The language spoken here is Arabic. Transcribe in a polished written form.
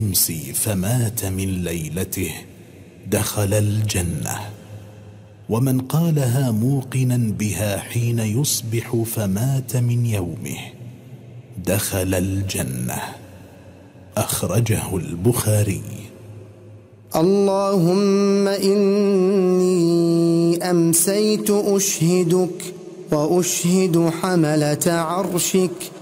يمسي فمات من ليلته دخل الجنة، ومن قالها موقنا بها حين يصبح فمات من يومه دخل الجنة. أخرجه البخاري. اللهم إني أمسيت أشهدك وأشهد حملة عرشك